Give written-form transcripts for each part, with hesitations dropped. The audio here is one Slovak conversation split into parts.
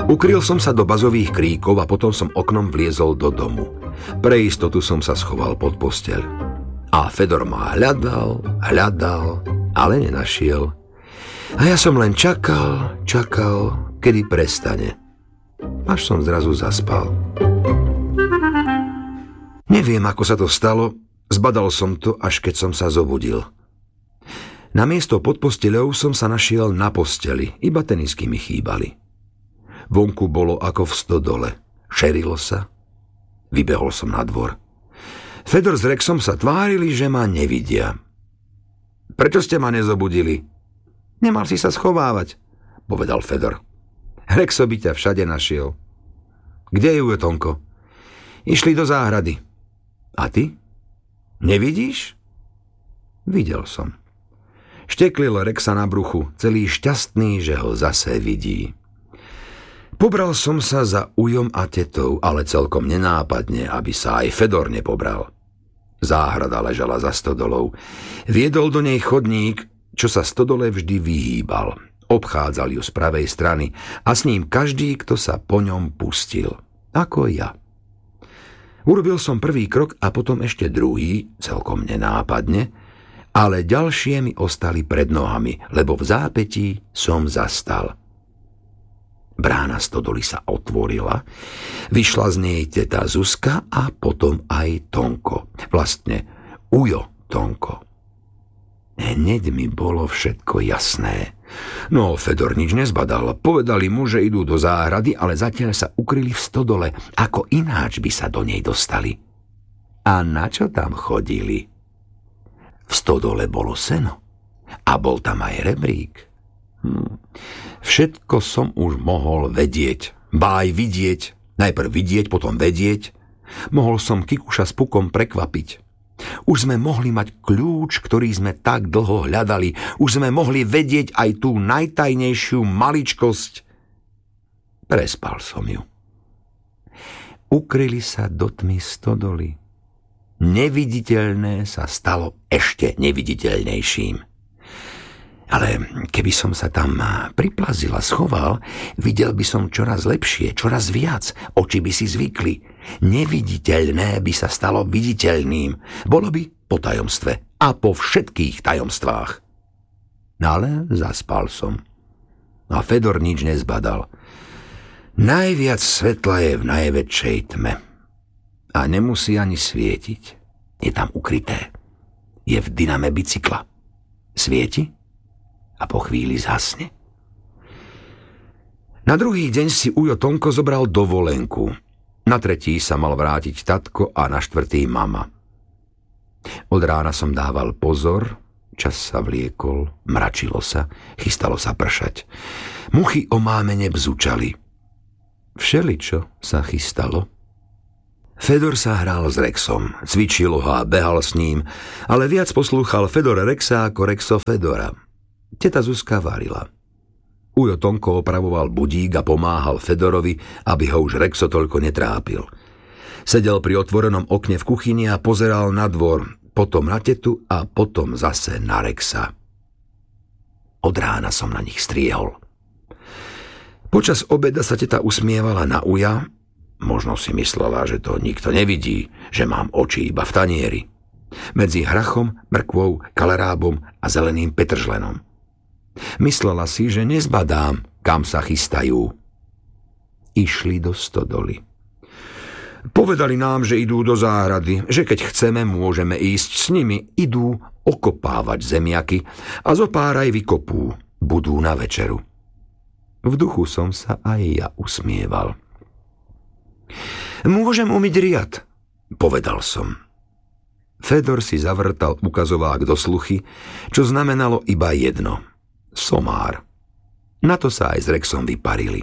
Ukryl som sa do bazových kríkov a potom som oknom vliezol do domu. Pre istotu som sa schoval pod posteľ. A Fedor ma hľadal, ale nenašiel. A ja som len čakal, kedy prestane. Až som zrazu zaspal. Neviem, ako sa to stalo, zbadal som to, až keď som sa zobudil. Namiesto pod posteľou som sa našiel na posteli, iba tenisky mi chýbali. Vonku bolo ako v stodole, šerilo sa. Vybehol som na dvor. Fedor s Rexom sa tvárili, že ma nevidia. Prečo ste ma nezobudili? Nemal si sa schovávať, povedal Fedor. Rexo by ťa všade našiel. Kde je Ujo Tonko? Išli do záhrady. A ty? Nevidíš? Videl som. Šteklil Rexa na bruchu, celý šťastný, že ho zase vidí. Pobral som sa za Ujom a tetou, ale celkom nenápadne, aby sa aj Fedor nepobral. Záhrada ležala za stodolou. Viedol do nej chodník, čo sa stodole vždy vyhýbal. Obchádzal ju z pravej strany a s ním každý, kto sa po ňom pustil. Ako ja. Urobil som prvý krok a potom ešte druhý, celkom nenápadne, ale ďalšie mi ostali pred nohami, lebo v zápätí som zastal. Brána stodoly sa otvorila, vyšla z nej teta Zuzka a potom aj Tonko. Vlastne Ujo Tonko. Hneď mi bolo všetko jasné. No, Fedor nič nezbadal. Povedali mu, že idú do záhrady, ale zatiaľ sa ukryli v stodole. Ako ináč by sa do nej dostali? A na čo tam chodili? V stodole bolo seno. A bol tam aj rebrík. Všetko som už mohol vedieť. Ba aj vidieť. Najprv vidieť, potom vedieť. Mohol som Kikuša s Pukom prekvapiť. Už sme mohli mať kľúč, ktorý sme tak dlho hľadali. Už sme mohli vedieť aj tú najtajnejšiu maličkosť. Prespal som ju. Ukryli sa do tmy stodoly. Neviditeľné sa stalo ešte neviditeľnejším. Ale keby som sa tam priplazil a schoval, videl by som čoraz lepšie, čoraz viac. Oči by si zvykli. Neviditeľné by sa stalo viditeľným. Bolo by po tajomstve a po všetkých tajomstvách. Ale zaspal som. A Fedor nič nezbadal. Najviac svetla je v najväčšej tme. A nemusí ani svietiť. Je tam ukryté. Je v dyname bicykla. Svieti? A po chvíli zhasne. Na druhý deň si Ujo Tonko zobral dovolenku. Na tretí sa mal vrátiť tatko a na štvrtý mama. Od rána som dával pozor, čas sa vliekol, mračilo sa, chystalo sa pršať. Muchy omámene bzučali. Všeličo sa chystalo. Fedor sa hral s Rexom, cvičil ho a behal s ním, ale viac poslúchal Fedor Rexa ako Rexo Fedora. Teta Zuzka varila. Ujo Tonko opravoval budík a pomáhal Fedorovi, aby ho už Rexo toľko netrápil. Sedel pri otvorenom okne v kuchyni a pozeral na dvor, potom na tetu a potom zase na Rexa. Od rána som na nich striehol. Počas obeda sa teta usmievala na Uja. Možno si myslela, že to nikto nevidí, že mám oči iba v tanieri. Medzi hrachom, mrkvou, kalerábom a zeleným petržlenom. Myslela si, že nezbadám, kam sa chystajú. Išli do stodoly. Povedali nám, že idú do záhrady, že keď chceme, môžeme ísť s nimi. Idú okopávať zemiaky a zopár aj vykopú. Budú na večeru. V duchu som sa aj ja usmieval. Môžem umyť riad, povedal som. Fedor si zavrtal ukazovák do sluchy, čo znamenalo iba jedno. Somár. Na to sa aj s Rexom vyparili.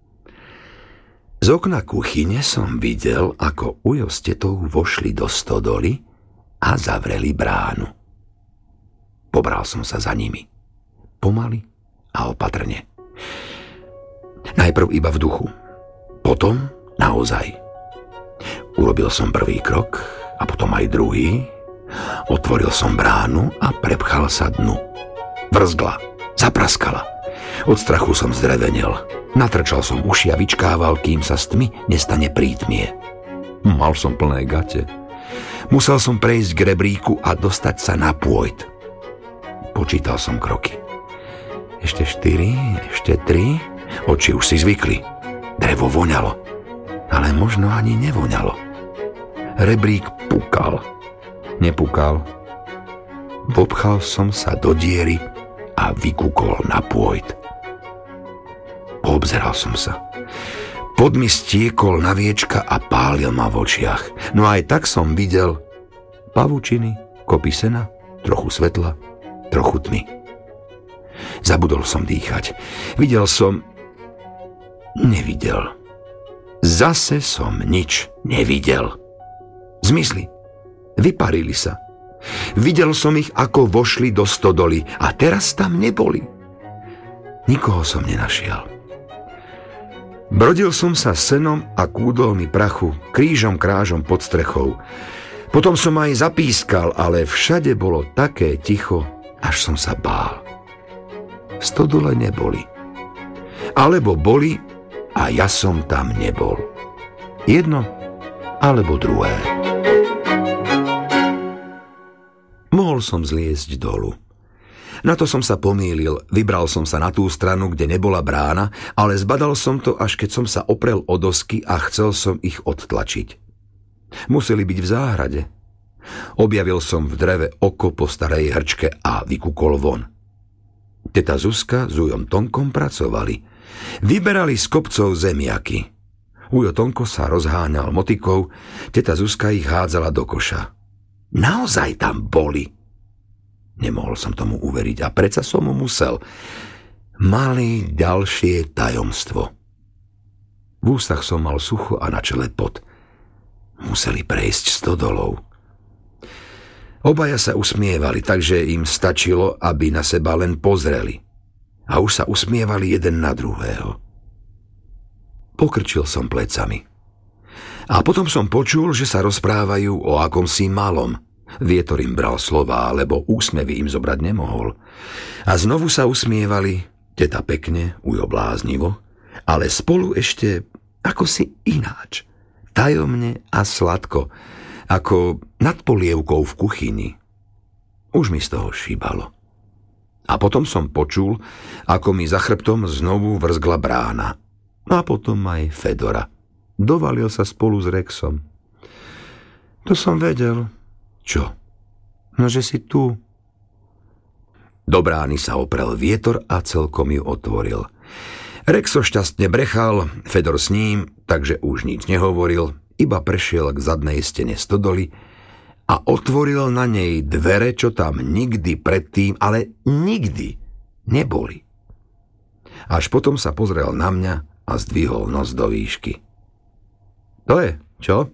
Z okna kuchyne som videl, ako Ujo s tetou vošli do stodoly a zavreli bránu. Pobral som sa za nimi. Pomaly a opatrne. Najprv iba v duchu. Potom naozaj. Urobil som prvý krok a potom aj druhý. Otvoril som bránu a prepchal sa dnu. Vrzgla. Zapraskala. Od strachu som zdrevenel. Natrčal som uši a vyčkával, kým sa z tmy nestane prítmie. Mal som plné gate. Musel som prejsť k rebríku a dostať sa na pôjt. Počítal som kroky. Ešte 4, ešte 3. Oči už si zvykli. Drevo voňalo, ale možno ani nevoňalo. Rebrík pukal. Nepukal. Vopchal som sa do diery a vykúkol na pôjt. Obzeral som sa. Pod mi stiekol na viečka a pálil ma v očiach. No aj tak som videl pavučiny, kopy sena, trochu svetla, trochu tmy. Zabudol som dýchať. Videl som... Nevidel. Zase som nič nevidel. Zmysly. Vyparili sa. Videl som ich, ako vošli do stodoly a teraz tam neboli. Nikoho som nenašiel. Brodil som sa senom a kúdolmi prachu, krížom krážom pod strechou. Potom som aj zapískal, ale všade bolo také ticho, až som sa bál. Stodole neboli. Alebo boli a ja som tam nebol. Jedno alebo druhé. Mohol som zliesť dolu. Na to som sa pomýlil, vybral som sa na tú stranu, kde nebola brána, ale zbadal som to, až keď som sa oprel o dosky a chcel som ich odtlačiť. Museli byť v záhrade. Objavil som v dreve oko po starej hrčke a vykúkol von. Teta Zuzka s ujom Tonkom pracovali. Vyberali z kopcov zemiaky. Ujo Tonko sa rozháňal motikou, teta Zuzka ich hádzala do koša. Naozaj tam boli. Nemohol som tomu uveriť a predsa som mu musel. Mali ďalšie tajomstvo. V ústach som mal sucho a na čele pot. Museli prejsť stodolou. Obaja sa usmievali, takže im stačilo, aby na seba len pozreli. A už sa usmievali jeden na druhého. Pokrčil som plecami. A potom som počul, že sa rozprávajú o akomsi malom. Vietor im bral slová, lebo úsmevy im zobrať nemohol. A znovu sa usmievali, teta pekne, ujo bláznivo, ale spolu ešte akosi ináč. Tajomne a sladko, ako nad polievkou v kuchyni. Už mi z toho šíbalo. A potom som počul, ako mi za chrbtom znovu vrzgla brána. A potom aj Fedora. Dovalil sa spolu s Rexom. To som vedel. Čo? No, že si tu. Do brány sa oprel vietor a celkom ju otvoril. Rexo šťastne brechal, Fedor s ním, takže už nič nehovoril, iba prešiel k zadnej stene stodoly a otvoril na nej dvere, čo tam nikdy predtým, ale nikdy neboli. Až potom sa pozrel na mňa a zdvihol nos do výšky. To je, čo?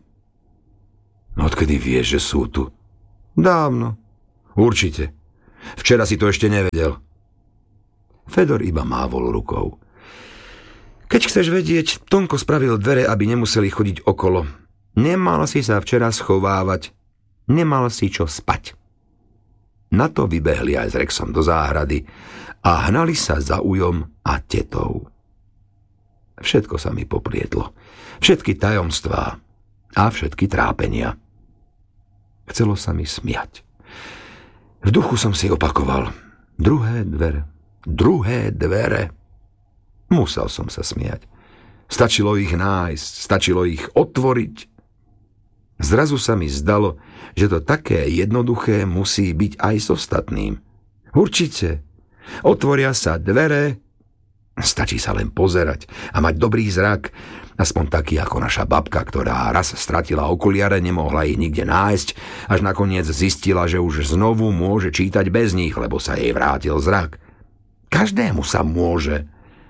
No odkedy vieš, že sú tu? Dávno. Určite. Včera si to ešte nevedel. Fedor iba mávol rukou. Keď chceš vedieť, Tonko spravil dvere, aby nemuseli chodiť okolo. Nemal si sa včera schovávať. Nemal si čo spať. Na to vybehli aj s Rexom do záhrady a hnali sa za ujom a tetou. Všetko sa mi poprietlo. Všetky tajomstvá a všetky trápenia. Chcelo sa mi smiať. V duchu som si opakoval. Druhé dvere. Druhé dvere. Musel som sa smiať. Stačilo ich nájsť, stačilo ich otvoriť. Zrazu sa mi zdalo, že to také jednoduché musí byť aj s ostatným. Určite. Otvoria sa dvere, stačí sa len pozerať a mať dobrý zrak, aspoň taký ako naša babka, ktorá raz stratila okuliare, nemohla ich nikde nájsť, až nakoniec zistila, že už znovu môže čítať bez nich, lebo sa jej vrátil zrak. Každému sa môže.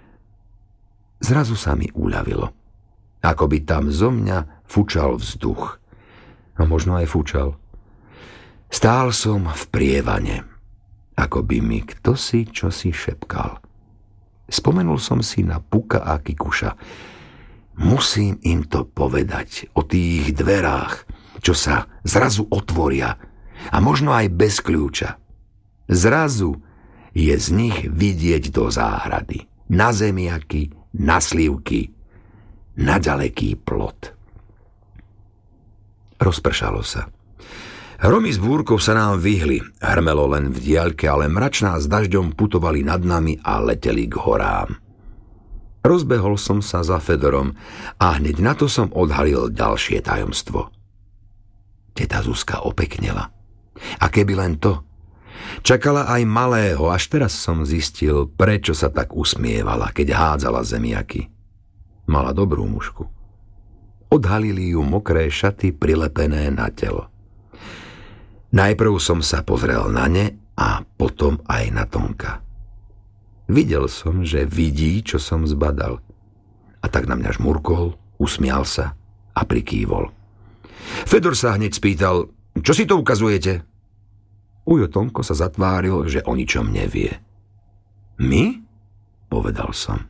Zrazu sa mi uľavilo. Ako by tam zo mňa fučal vzduch. A možno aj fučal. Stál som v prievane, ako by mi kdosi čosi šepkal. Spomenul som si na Puka a Kikuša. Musím im to povedať o tých dverách, čo sa zrazu otvoria a možno aj bez kľúča. Zrazu je z nich vidieť do záhrady, na zemiaky na slivky, na ďaleký plot. Rozpršalo sa. Hromy z búrkov sa nám vyhli. Hrmelo len v diaľke, ale mračná s dažďom putovali nad nami a leteli k horám. Rozbehol som sa za Fedorom a hneď na to som odhalil ďalšie tajomstvo. Teta Zuzka opeknela. A keby len to. Čakala aj malého, až teraz som zistil, prečo sa tak usmievala, keď hádzala zemiaky. Mala dobrú mužku. Odhalili ju mokré šaty prilepené na telo. Najprv som sa pozrel na ne a potom aj na Tonka. Videl som, že vidí, čo som zbadal. A tak na mňa žmurkol, usmial sa a prikývol. Fedor sa hneď spýtal, čo si to ukazujete? Ujo Tonko sa zatváril, že o ničom nevie. My? Povedal som.